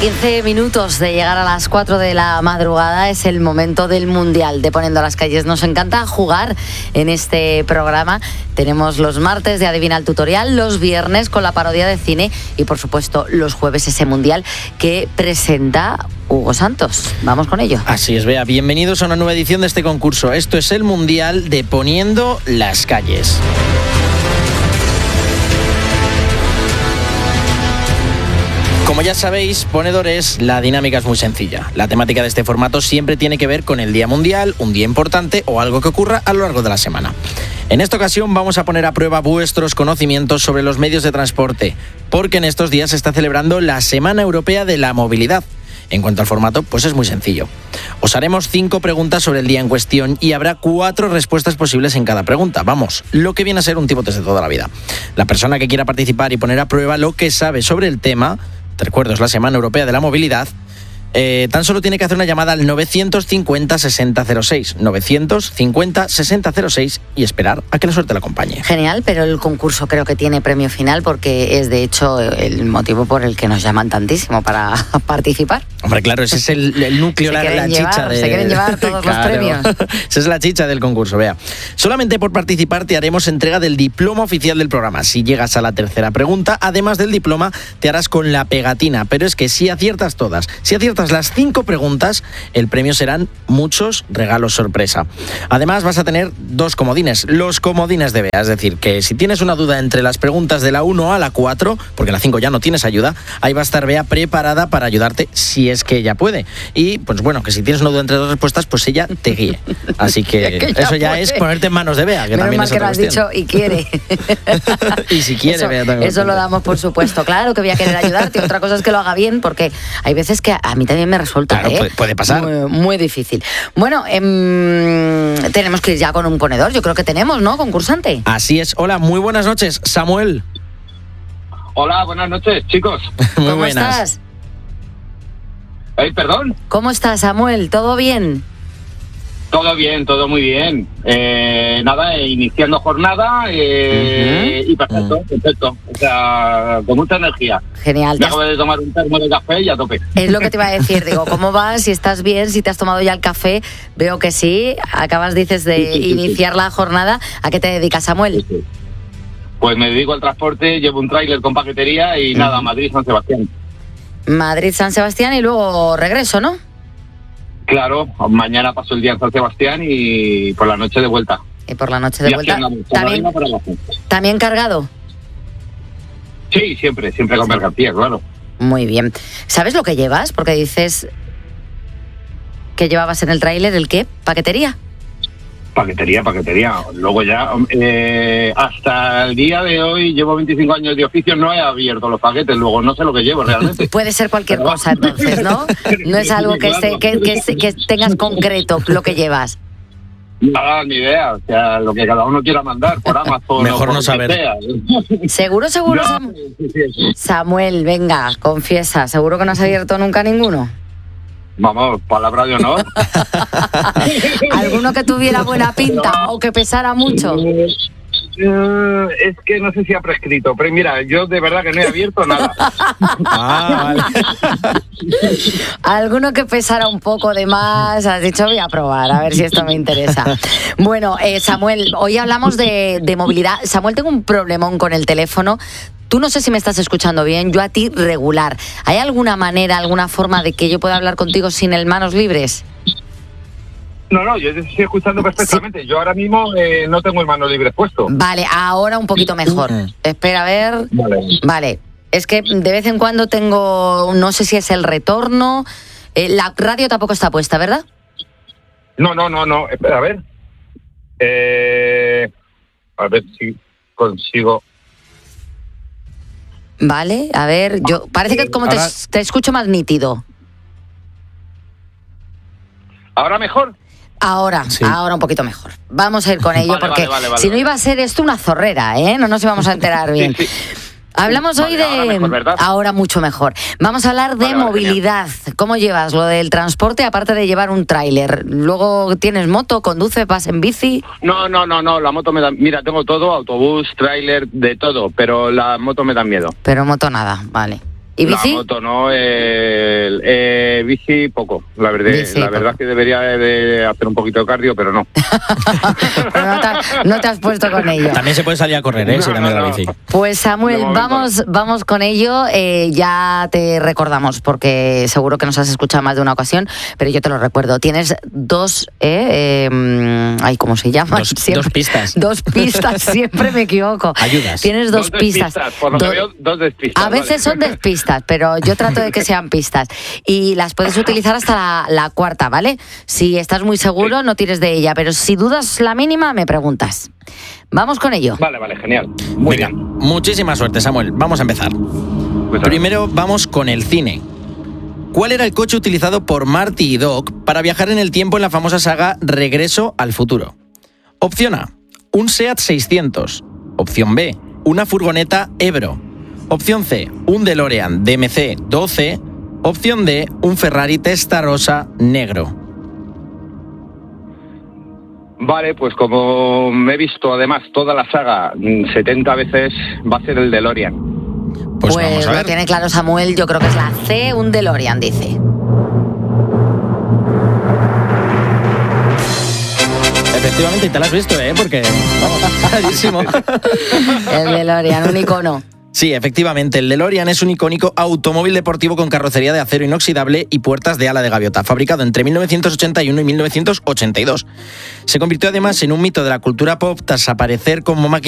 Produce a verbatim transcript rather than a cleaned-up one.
quince minutos de llegar a las cuatro de la madrugada es el momento del Mundial de Poniendo las Calles. Nos encanta jugar en este programa. Tenemos los martes de Adivina el Tutorial, los viernes con la parodia de cine y, por supuesto, los jueves ese Mundial que presenta Hugo Santos. Vamos con ello. Así es, Bea. Bienvenidos a una nueva edición de este concurso. Esto es el Mundial de Poniendo las Calles. Como ya sabéis, ponedores, la dinámica es muy sencilla. La temática de este formato siempre tiene que ver con el Día Mundial, un día importante o algo que ocurra a lo largo de la semana. En esta ocasión vamos a poner a prueba vuestros conocimientos sobre los medios de transporte, porque en estos días se está celebrando la Semana Europea de la Movilidad. En cuanto al formato, pues es muy sencillo. Os haremos cinco preguntas sobre el día en cuestión y habrá cuatro respuestas posibles en cada pregunta. Vamos, lo que viene a ser un tipo test de toda la vida. La persona que quiera participar y poner a prueba lo que sabe sobre el tema, te recuerdo, es la Semana Europea de la Movilidad, eh, tan solo tiene que hacer una llamada al novecientos cincuenta sesenta cero seis, novecientos cincuenta sesenta cero seis y esperar a que la suerte la acompañe. Genial, pero el concurso creo que tiene premio final porque es de hecho el motivo por el que nos llaman tantísimo para participar. Hombre, claro, ese es el, el núcleo, la, la llevar, chicha de... Se quieren llevar todos claro, los premios. Esa es la chicha del concurso, vea. Solamente por participar te haremos entrega del diploma oficial del programa. Si llegas a la tercera pregunta, además del diploma, te harás con la pegatina. Pero es que si aciertas todas, si aciertas las cinco preguntas, el premio serán muchos regalos sorpresa. Además, vas a tener dos comodines, los comodines de Bea. Es decir, que si tienes una duda entre las preguntas de la uno a la cuatro, porque en la cinco ya no tienes ayuda, ahí va a estar Bea preparada para ayudarte si es que ella puede. Y, pues bueno, que si tienes una duda entre dos respuestas, pues ella te guíe. Así que, que ya eso ya puede. Es ponerte en manos de Bea, que Menos también mal es que otra lo has cuestión. dicho y quiere. Y si quiere, eso, Bea también. Eso lo damos por supuesto. Claro que voy a querer ayudarte. Otra cosa es que lo haga bien, porque hay veces que a mí también me resulta claro, ¿eh? puede, puede pasar. Muy, muy difícil. Bueno, eh, tenemos que ir ya con un ponedor. Yo creo que tenemos, ¿no, concursante? Así es. Hola, muy buenas noches, Samuel. Hola, buenas noches, chicos. Muy ¿Cómo buenas. estás? ¿Eh, perdón? ¿Cómo estás, Samuel? ¿Todo bien? Todo bien, todo muy bien. Eh, nada, eh, iniciando jornada eh, uh-huh. y perfecto, uh-huh. perfecto. O sea, con mucha energía. Genial. Me acabo de tomar un termo de café y a tope. Es lo que te iba a decir, digo, ¿cómo vas? Si estás bien, si te has tomado ya el café. Veo que sí. Acabas, dices, de sí, sí, sí, iniciar sí. la jornada. ¿A qué te dedicas, Samuel? Sí, sí. Pues me dedico al transporte, llevo un tráiler con paquetería y uh-huh. nada, Madrid-San Sebastián. Madrid-San Sebastián y luego regreso, ¿no? Claro, mañana paso el día en San Sebastián y por la noche de vuelta. Y por la noche de y vuelta. Andamos, ¿También, ¿También cargado? Sí, siempre, siempre con mercancía, claro. Muy bien. ¿Sabes lo que llevas? Porque dices que llevabas en el tráiler, ¿el qué? ¿Paquetería? Paquetería, paquetería. Luego ya, eh, hasta el día de hoy, llevo veinticinco años de oficio, no he abierto los paquetes, luego no sé lo que llevo realmente. Puede ser cualquier Pero, cosa entonces, ¿no? No es algo que, claro, esté, que, que, que tengas concreto lo que llevas. Nada, ni idea. O sea, lo que cada uno quiera mandar por Amazon. Mejor o por no saber. Sea. ¿Seguro, seguro, No, Sam- sí, sí, sí. Samuel, venga, confiesa. ¿Seguro que no has abierto nunca ninguno? Vamos, palabra de honor. ¿Alguno que tuviera buena pinta o que pesara mucho? Eh, eh, es que no sé si ha prescrito, pero mira, yo de verdad que no he abierto nada. Ah, vale. Alguno que pesara un poco de más, has dicho voy a probar, a ver si esto me interesa. Bueno, eh, Samuel, hoy hablamos de, de movilidad. Samuel, tengo un problemón con el teléfono. Tú no sé si me estás escuchando bien, yo a ti regular. ¿Hay alguna manera, alguna forma de que yo pueda hablar contigo sin el manos libres? No, no, yo te estoy escuchando perfectamente. Sí. Yo ahora mismo eh, no tengo el mano libre puesto. Vale, ahora un poquito mejor. Espera, a ver. Vale. Vale. Es que de vez en cuando tengo, no sé si es el retorno. Eh, la radio tampoco está puesta, ¿verdad? No, no, no, no. Espera, a ver. Eh, a ver si consigo. Vale, a ver, yo parece que como Ahora... te, te escucho más nítido. ¿Ahora mejor? Ahora, sí. ahora un poquito mejor. Vamos a ir con ello, vale, porque vale, vale, vale, si no vale. iba a ser esto una zorrera, ¿eh? No nos íbamos a enterar bien. Sí, sí. Hablamos vale, hoy de... Ahora, mejor, ¿verdad? ahora mucho mejor. Vamos a hablar de vale, vale, movilidad. Genial. ¿Cómo llevas lo del transporte, aparte de llevar un tráiler? ¿Luego tienes moto, conduces, vas en bici? No, no, no, no, la moto me da... Mira, tengo todo, autobús, tráiler, de todo, pero la moto me da miedo. Pero moto nada, vale. ¿Y bici? La moto no, eh, eh, bici poco, la verdad. Bici, la poco. verdad es que debería de hacer un poquito de cardio, pero no. Pero no, te, has- no te has puesto con ello. También se puede salir a correr, ¿eh? No, si cambias no, la no. bici. Pues Samuel, De momento vamos, vamos con ello. Eh, ya te recordamos, porque seguro que nos has escuchado más de una ocasión, pero yo te lo recuerdo. Tienes dos, eh, eh, ay, ¿cómo se llama? Dos- dos pistas. Dos pistas, siempre me equivoco. Ayudas. Tienes dos, Dos pistas. despistas, por lo que Do- veo, dos despistas. A veces vale. son despistas, pero yo trato de que sean pistas. Y las puedes utilizar hasta la, la cuarta, ¿vale? Si estás muy seguro, no tires de ella, pero si dudas la mínima, me preguntas. Vamos con ello. Vale, vale, genial. Muy Venga, bien. muchísima suerte, Samuel. Vamos a empezar. Pues, Primero vamos con el cine. ¿Cuál era el coche utilizado por Marty y Doc para viajar en el tiempo en la famosa saga Regreso al futuro? Opción A, un SEAT seiscientos. Opción B, una furgoneta Ebro. Opción C, un DeLorean D M C doce. Opción D, un Ferrari Testarossa negro. Vale, pues como me he visto además toda la saga mm, setenta veces, va a ser el DeLorean. Pues, Pues, vamos a lo ver. tiene claro Samuel, yo creo que es la C, un DeLorean, dice. Efectivamente, y te la has visto, ¿eh? Porque, vamos, clarísimo. El DeLorean, un icono. Sí, efectivamente, el DeLorean es un icónico automóvil deportivo con carrocería de acero inoxidable y puertas de ala de gaviota, fabricado entre mil novecientos ochenta y uno y mil novecientos ochenta y dos. Se convirtió además en un mito de la cultura pop tras aparecer como máquina